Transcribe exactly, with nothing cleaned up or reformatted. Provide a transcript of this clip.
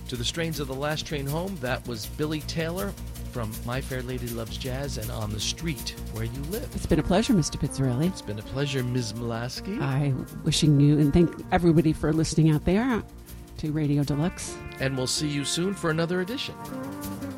To the strains of The Last Train Home, that was Billy Taylor from My Fair Lady Loves Jazz and On the Street Where You Live. It's been a pleasure, Mister Pizzarelli. It's been a pleasure, Miz Mulaski. I wishing you and thank everybody for listening out there to Radio Deluxe. And we'll see you soon for another edition.